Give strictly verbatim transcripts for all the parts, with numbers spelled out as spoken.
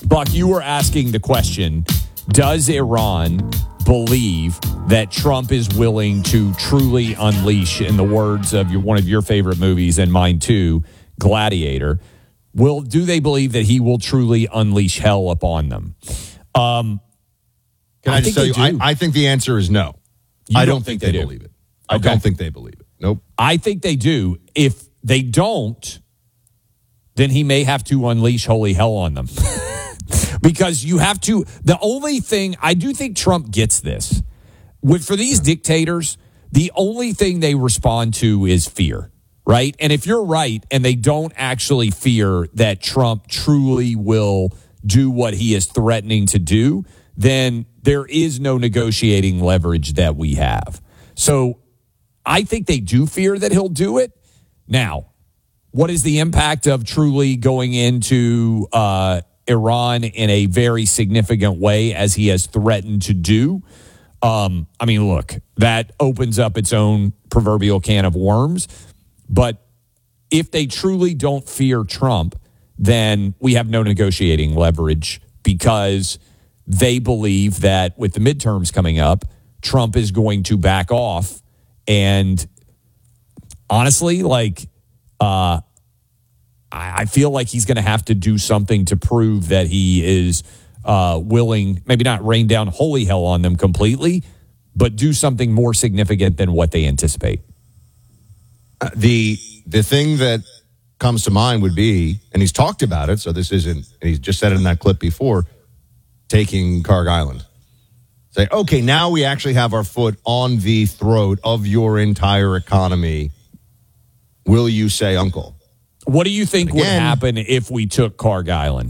Buck, you were asking the question, does Iran believe that Trump is willing to truly unleash, in the words of your, one of your favorite movies and mine too, Gladiator, will do they believe that he will truly unleash hell upon them? Um, Can I, I just tell you, I, I think the answer is no. You I don't don't think think they they do? believe it. I Okay. don't think they believe it. Nope. I think they do. If they don't, then he may have to unleash holy hell on them. Because you have to, the only thing, I do think Trump gets this. With, for these dictators, the only thing they respond to is fear, right? And if you're right and they don't actually fear that Trump truly will do what he is threatening to do, then there is no negotiating leverage that we have. So I think they do fear that he'll do it. Now, what is the impact of truly going into uh, Iran in a very significant way, as he has threatened to do? Um, I mean, look, that opens up its own proverbial can of worms. But if they truly don't fear Trump, then we have no negotiating leverage, because they believe that with the midterms coming up, Trump is going to back off. And honestly, like, uh, I feel like he's going to have to do something to prove that he is uh, willing, maybe not rain down holy hell on them completely, but do something more significant than what they anticipate. Uh, the the thing that comes to mind would be, and he's talked about it, so this isn't, and he's just said it in that clip before, taking Kharg Island. Say, okay, now we actually have our foot on the throat of your entire economy. Will you say uncle? What do you think Again, would happen if we took Kharg Island?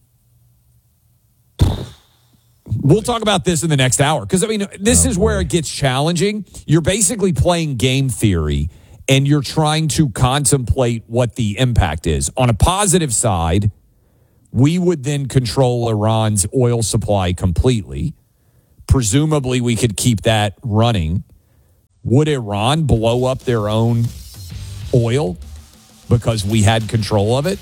We'll talk about this in the next hour, because, I mean, this oh, is where boy. it gets challenging. You're basically playing game theory, and you're trying to contemplate what the impact is. On a positive side, we would then control Iran's oil supply completely. Presumably, we could keep that running. Would Iran blow up their own oil because we had control of it?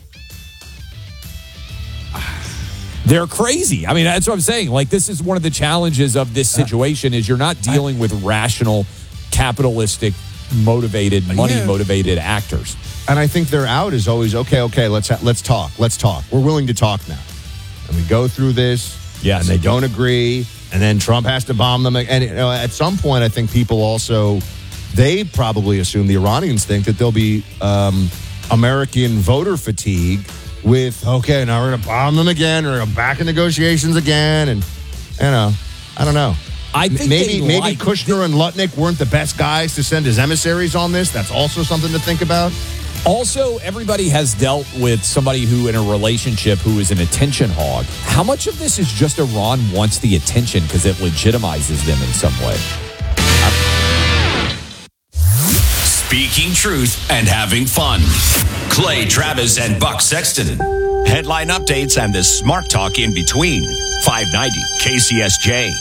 They're crazy. I mean, that's what I'm saying. Like, this is one of the challenges of this situation, is you're not dealing with rational, capitalistic, motivated, money-motivated yeah. actors. And I think their out is always, okay, okay, let's ha- let's talk. Let's talk. We're willing to talk now. And we go through this, yes. and they don't agree, and then Trump has to bomb them. And you know, at some point, I think people also, they probably assume, the Iranians think, that there'll be um, American voter fatigue with, okay, now we're going to bomb them again, or back in negotiations again, and, you know, I don't know. I think maybe maybe like Kushner and Lutnick weren't the best guys to send as emissaries on this. That's also something to think about. Also, everybody has dealt with somebody who, in a relationship, who is an attention hog. How much of this is just Iran wants the attention because it legitimizes them in some way? Speaking truth and having fun. Clay Travis and Buck Sexton. Headline updates and the smart talk in between. five ninety K C S J.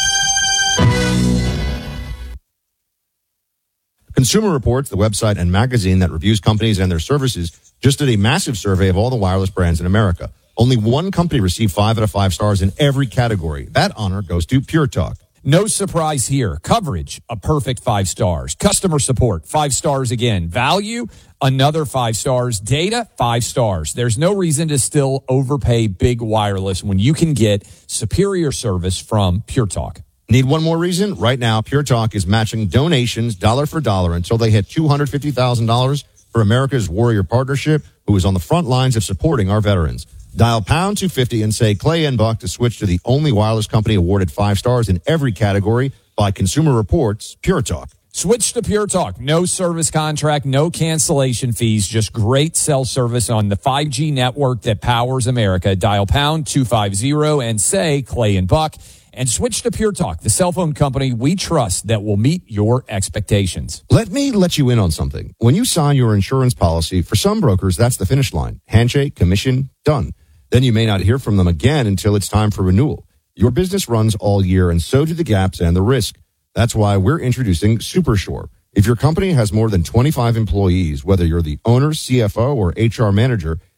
Consumer Reports, the website and magazine that reviews companies and their services, just did a massive survey of all the wireless brands in America. Only one company received five out of five stars in every category. That honor goes to Pure Talk. No surprise here. Coverage, a perfect five stars. Customer support, five stars again. Value, another five stars. Data, five stars. There's no reason to still overpay big wireless when you can get superior service from Pure Talk. Need one more reason? Right now, Pure Talk is matching donations dollar for dollar until they hit two hundred fifty thousand dollars for America's Warrior Partnership, who is on the front lines of supporting our veterans. Dial pound two fifty and say Clay and Buck to switch to the only wireless company awarded five stars in every category by Consumer Reports, Pure Talk. Switch to Pure Talk. No service contract, no cancellation fees, just great cell service on the five G network that powers America. Dial pound two fifty and say Clay and Buck. And switch to Pure Talk, the cell phone company we trust that will meet your expectations. Let me let you in on something. When you sign your insurance policy, for some brokers, that's the finish line. Handshake, commission, done. Then you may not hear from them again until it's time for renewal. Your business runs all year, and so do the gaps and the risk. That's why we're introducing SuperSure. If your company has more than twenty-five employees, whether you're the owner, C F O, or H R manager,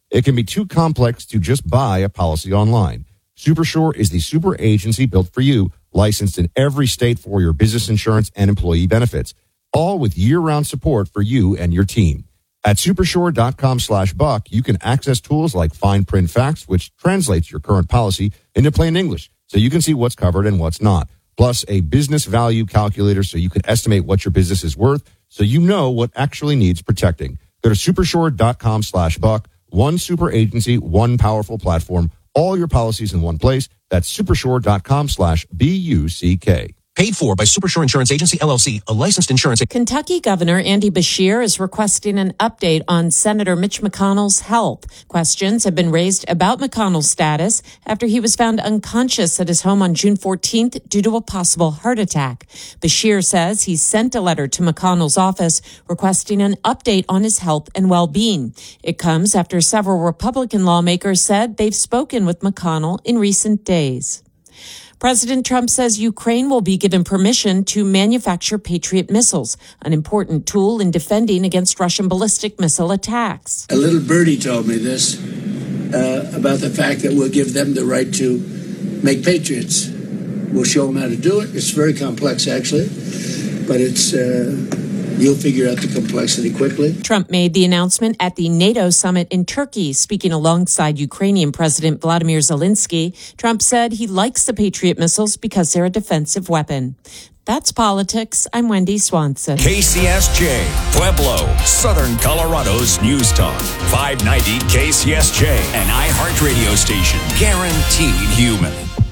It can be too complex to just buy a policy online. Supersure is the super agency built for you, licensed in every state for your business insurance and employee benefits, all with year-round support for you and your team. At supersure.com slash buck, you can access tools like fine print facts, which translates your current policy into plain English, so you can see what's covered and what's not. Plus a business value calculator so you can estimate what your business is worth, so you know what actually needs protecting. Go to supersure.com slash buck. One super agency, one powerful platform, all your policies in one place. That's supersure.com slash B-U-C-K. Paid for by Supersure Insurance Agency, L L C, a licensed insurance. Kentucky Governor Andy Beshear is requesting an update on Senator Mitch McConnell's health. Questions have been raised about McConnell's status after he was found unconscious at his home on June fourteenth due to a possible heart attack. Beshear says he sent a letter to McConnell's office requesting an update on his health and well-being. It comes after several Republican lawmakers said they've spoken with McConnell in recent days. President Trump says Ukraine will be given permission to manufacture Patriot missiles, an important tool in defending against Russian ballistic missile attacks. A little birdie told me this uh, about the fact that we'll give them the right to make Patriots. We'll show them how to do it. It's very complex, actually, but it's uh, you'll figure out the complexity quickly. Trump made the announcement at the NATO summit in Turkey, speaking alongside Ukrainian President Vladimir Zelensky. Trump said he likes the Patriot missiles because they're a defensive weapon. That's politics. I'm Wendy Swanson. K C S J, Pueblo, Southern Colorado's News Talk. five ninety K C S J, an iHeart radio station. Guaranteed human.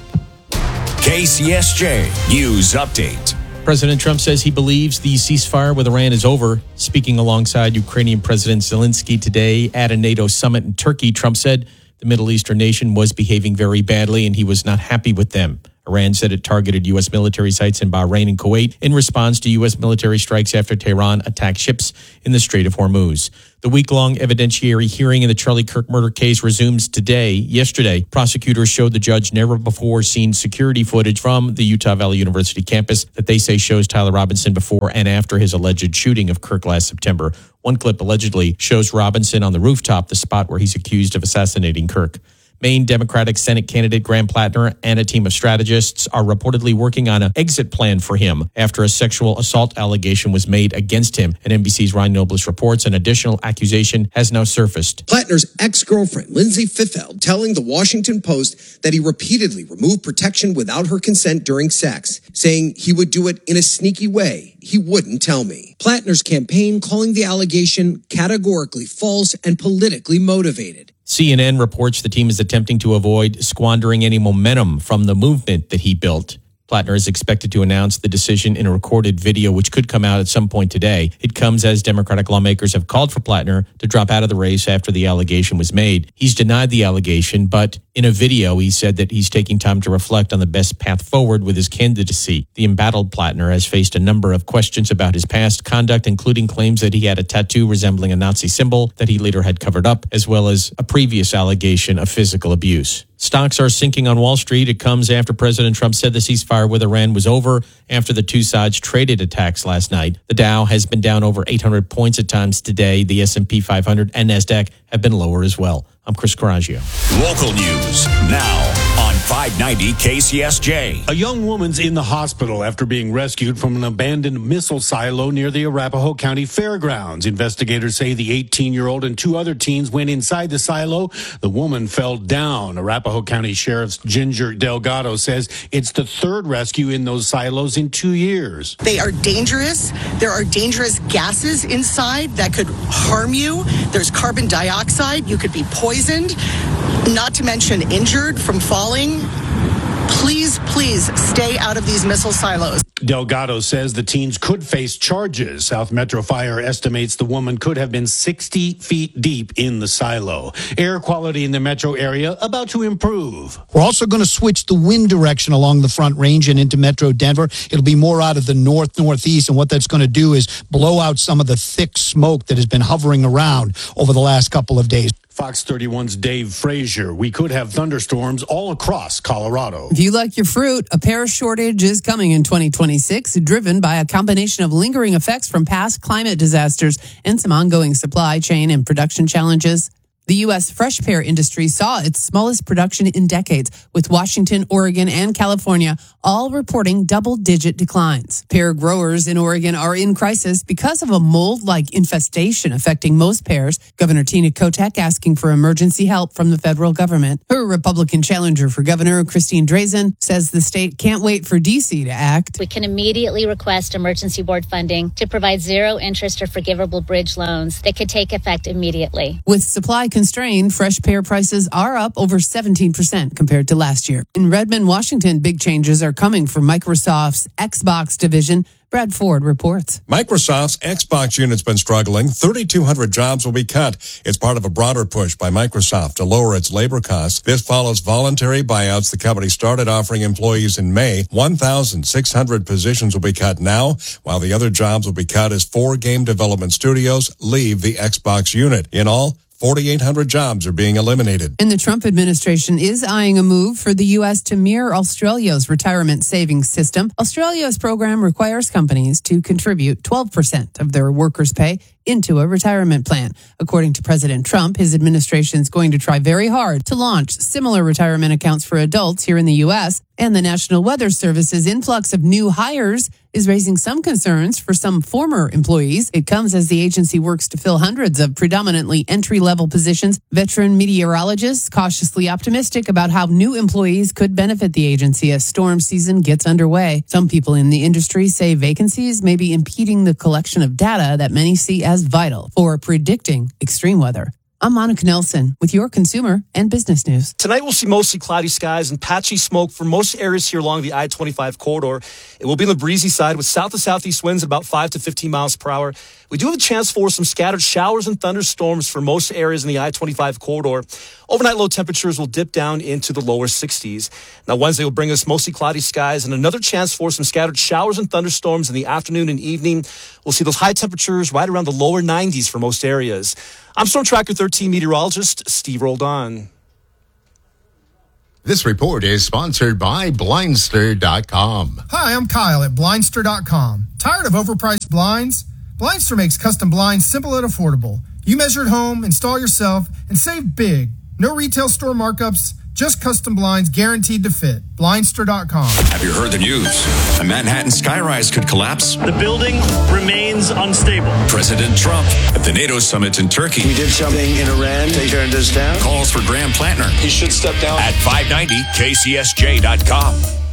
K C S J News Update. President Trump says he believes the ceasefire with Iran is over. Speaking alongside Ukrainian President Zelensky today at a NATO summit in Turkey, Trump said the Middle Eastern nation was behaving very badly and he was not happy with them. Iran said it targeted U S military sites in Bahrain and Kuwait in response to U S military strikes after Tehran attacked ships in the Strait of Hormuz. The week-long evidentiary hearing in the Charlie Kirk murder case resumes today. Yesterday, prosecutors showed the judge never-before-seen security footage from the Utah Valley University campus that they say shows Tyler Robinson before and after his alleged shooting of Kirk last September. One clip allegedly shows Robinson on the rooftop, the spot where he's accused of assassinating Kirk. Maine Democratic Senate candidate Graham Plattner and a team of strategists are reportedly working on an exit plan for him after a sexual assault allegation was made against him. And N B C's Ryan Nobles reports an additional accusation has now surfaced. Plattner's ex-girlfriend, Lindsay Fiffeld, telling the Washington Post that he repeatedly removed protection without her consent during sex, saying he would do it in a sneaky way. He wouldn't tell me. Plattner's campaign calling the allegation categorically false and politically motivated. C N N reports the team is attempting to avoid squandering any momentum from the movement that he built. Plattner is expected to announce the decision in a recorded video, which could come out at some point today. It comes as Democratic lawmakers have called for Plattner to drop out of the race after the allegation was made. He's denied the allegation, but in a video, he said that he's taking time to reflect on the best path forward with his candidacy. The embattled Plattner has faced a number of questions about his past conduct, including claims that he had a tattoo resembling a Nazi symbol that he later had covered up, as well as a previous allegation of physical abuse. Stocks are sinking on Wall Street. It comes after President Trump said the ceasefire with Iran was over after the two sides traded attacks last night. The Dow has been down over eight hundred points at times today. The S and P five hundred and NASDAQ have been lower as well. I'm Chris Coraggio. Local news now on five ninety K C S J. A young woman's in the hospital after being rescued from an abandoned missile silo near the Arapahoe County Fairgrounds. Investigators say the eighteen-year-old and two other teens went inside the silo. The woman fell down. Arapahoe County Sheriff's Ginger Delgado says it's the third rescue in those silos in two years. They are dangerous. There are dangerous gases inside that could harm you. There's carbon dioxide. You could be poisoned, not to mention injured from falling. Please, please stay out of these missile silos. Delgado says the teens could face charges. South Metro Fire estimates the woman could have been sixty feet deep in the silo. Air quality in the metro area about to improve. We're also going to switch the wind direction along the Front Range and into Metro Denver. It'll be more out of the north-northeast, and what that's going to do is blow out some of the thick smoke that has been hovering around over the last couple of days. Fox thirty-one's Dave Frazier. We could have thunderstorms all across Colorado. If you like your fruit, a pear shortage is coming in twenty twenty-six, driven by a combination of lingering effects from past climate disasters and some ongoing supply chain and production challenges. The U S fresh pear industry saw its smallest production in decades, with Washington, Oregon, and California all reporting double-digit declines. Pear growers in Oregon are in crisis because of a mold-like infestation affecting most pears. Governor Tina Kotek asking for emergency help from the federal government. Her Republican challenger for governor, Christine Drazan, says the state can't wait for D C to act. We can immediately request emergency board funding to provide zero interest or forgivable bridge loans that could take effect immediately. With supply constrained, fresh pear prices are up over seventeen percent compared to last year. In Redmond, Washington, big changes are coming for Microsoft's Xbox division. Brad Ford reports. Microsoft's Xbox unit's been struggling. thirty-two hundred jobs will be cut. It's part of a broader push by Microsoft to lower its labor costs. This follows voluntary buyouts the company started offering employees in May. one thousand six hundred positions will be cut now, while the other jobs will be cut as four game development studios leave the Xbox unit. In all, forty-eight hundred jobs are being eliminated. And the Trump administration is eyeing a move for the U S to mirror Australia's retirement savings system. Australia's program requires companies to contribute twelve percent of their workers' pay into a retirement plan. According to President Trump, his administration is going to try very hard to launch similar retirement accounts for adults here in the U S. And the National Weather Service's influx of new hires is raising some concerns for some former employees. It comes as the agency works to fill hundreds of predominantly entry-level positions. Veteran meteorologists cautiously optimistic about how new employees could benefit the agency as storm season gets underway. Some people in the industry say vacancies may be impeding the collection of data that many see as vital for predicting extreme weather. I'm Monica Nelson with your consumer and business news. Tonight we'll see mostly cloudy skies and patchy smoke for most areas here along the I twenty-five corridor. It will be on the breezy side with south to southeast winds about five to fifteen miles per hour. We do have a chance for some scattered showers and thunderstorms for most areas in the I twenty-five corridor. Overnight low temperatures will dip down into the lower sixties. Now Wednesday will bring us mostly cloudy skies and another chance for some scattered showers and thunderstorms in the afternoon and evening. We'll see those high temperatures right around the lower nineties for most areas. I'm Storm Tracker thirteen meteorologist Steve Roldan. This report is sponsored by Blindster dot com. Hi, I'm Kyle at Blindster dot com. Tired of overpriced blinds? Blindster makes custom blinds simple and affordable. You measure at home, install yourself, and save big. No retail store markups, just custom blinds guaranteed to fit. Blindster dot com. Have you heard the news? A Manhattan skyrise could collapse. The building remains unstable. President Trump at the NATO summit in Turkey. We did something in Iran. They turned us down. Calls for Graham Plantner. He should step down. At five ninety K C S J dot com.